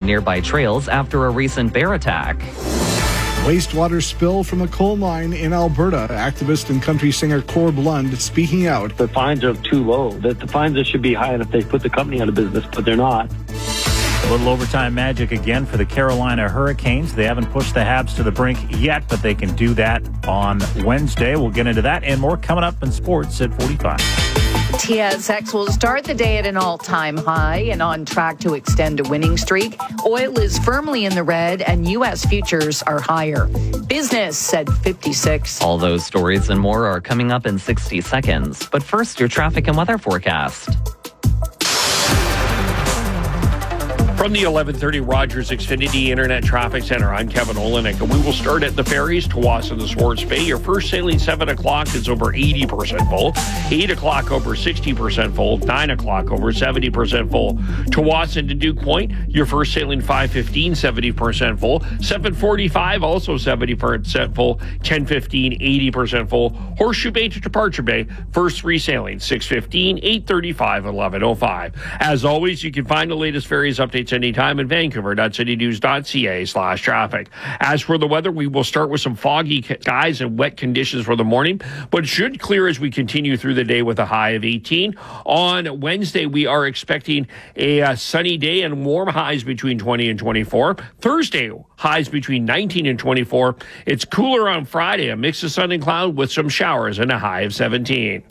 nearby trails after a recent bear attack. Wastewater spill from a coal mine in Alberta. Activist and country singer Corb Lund speaking out. The fines are too low. The fines should be high enough they put the company out of business, but they're not. A little overtime magic again for the Carolina Hurricanes. They haven't pushed the Habs to the brink yet, but they can do that on Wednesday. We'll get into that and more coming up in sports at 45. TSX will start the day at an all-time high and on track to extend a winning streak. Oil is firmly in the red and U.S. futures are higher. Business at 56. All those stories and more are coming up in 60 seconds. But first, your traffic and weather forecast. From the 1130 Rogers Xfinity Internet Traffic Center, I'm Kevin Olenek, and we will start at the ferries, Tawas and the Swartz Bay. Your first sailing 7 o'clock is over 80% full, 8 o'clock over 60% full, 9 o'clock over 70% full. Tawas into Duke Point, your first sailing 5:15, 70% full, 7:45 also 70% full, 10:15, 80% full. Horseshoe Bay to Departure Bay, first 3 sailings, 6:15, 8:35, 11:05. As always, you can find the latest ferries updates anytime at vancouver.citynews.ca/traffic. As for the weather, we will start with some foggy skies and wet conditions for the morning, but should clear as we continue through the day with a high of 18. On Wednesday, we are expecting a sunny day and warm highs between 20 and 24. Thursday, highs between 19 and 24. It's cooler on Friday, a mix of sun and cloud with some showers and a high of 17.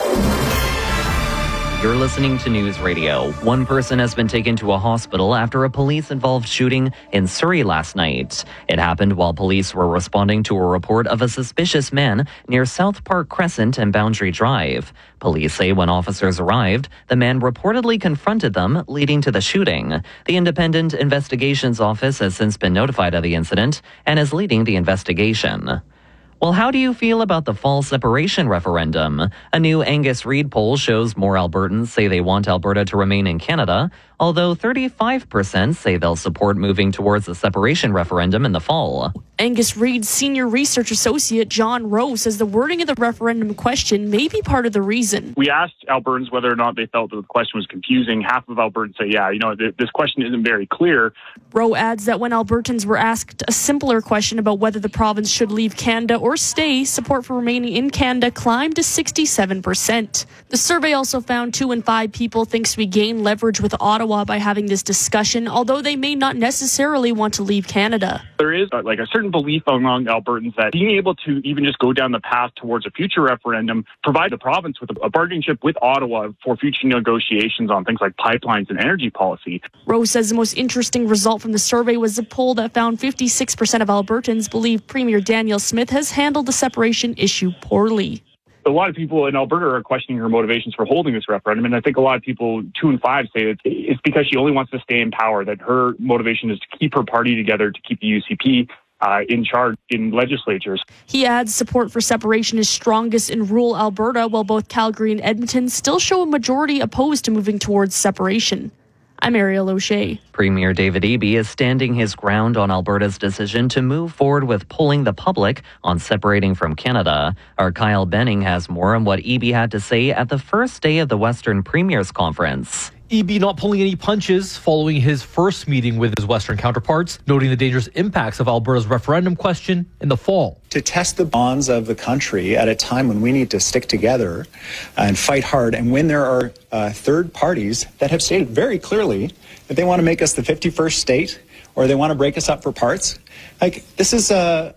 You're listening to News Radio. One person has been taken to a hospital after a police-involved shooting in Surrey last night. It happened while police were responding to a report of a suspicious man near South Park Crescent and Boundary Drive. Police say when officers arrived, the man reportedly confronted them, leading to the shooting. The Independent Investigations Office has since been notified of the incident and is leading the investigation. Well, how do you feel about the fall separation referendum? A new Angus Reid poll shows more Albertans say they want Alberta to remain in Canada, although 35% say they'll support moving towards a separation referendum in the fall. Angus Reid's senior research associate John Rowe says the wording of the referendum question may be part of the reason. We asked Albertans whether or not they felt that the question was confusing. Half of Albertans say, this question isn't very clear. Rowe adds that when Albertans were asked a simpler question about whether the province should leave Canada or stay, support for remaining in Canada climbed to 67%. The survey also found 2 in 5 people thinks we gain leverage with Ottawa by having this discussion, although they may not necessarily want to leave Canada. There is a certain belief among Albertans that being able to even just go down the path towards a future referendum provide the province with a bargaining chip with Ottawa for future negotiations on things like pipelines and energy policy. Rose says the most interesting result from the survey was a poll that found 56% of Albertans believe Premier Danielle Smith has handled the separation issue poorly. A lot of people in Alberta are questioning her motivations for holding this referendum, and I think a lot of people, 2 in 5, say that it's because she only wants to stay in power, that her motivation is to keep her party together, to keep the UCP in charge in legislatures. He adds support for separation is strongest in rural Alberta, while both Calgary and Edmonton still show a majority opposed to moving towards separation. I'm Ariel O'Shea. Premier David Eby is standing his ground on Alberta's decision to move forward with polling the public on separating from Canada. Our Kyle Benning has more on what Eby had to say at the first day of the Western Premiers Conference. Eby not pulling any punches following his first meeting with his Western counterparts, noting the dangerous impacts of Alberta's referendum question in the fall. To test the bonds of the country at a time when we need to stick together and fight hard, and when there are third parties that have stated very clearly that they want to make us the 51st state or they want to break us up for parts, this is a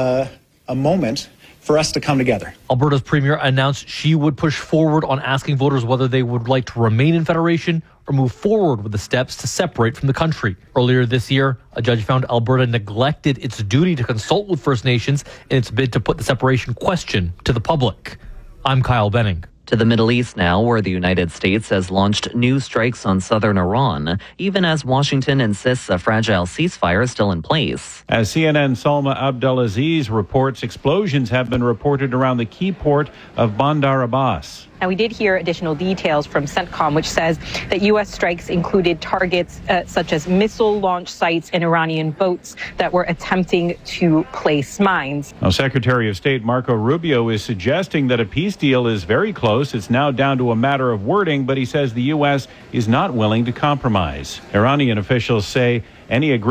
moment for us to come together. Alberta's premier announced she would push forward on asking voters whether they would like to remain in federation or move forward with the steps to separate from the country. Earlier this year, a judge found Alberta neglected its duty to consult with First Nations in its bid to put the separation question to the public. I'm Kyle Benning. To the Middle East now, where the United States has launched new strikes on southern Iran, even as Washington insists a fragile ceasefire is still in place. As CNN's Salma Abdelaziz reports, explosions have been reported around the key port of Bandar Abbas. Now, we did hear additional details from CENTCOM, which says that U.S. strikes included targets such as missile launch sites and Iranian boats that were attempting to place mines. Now, Secretary of State Marco Rubio is suggesting that a peace deal is very close. It's now down to a matter of wording, but he says the U.S. is not willing to compromise. Iranian officials say any agreement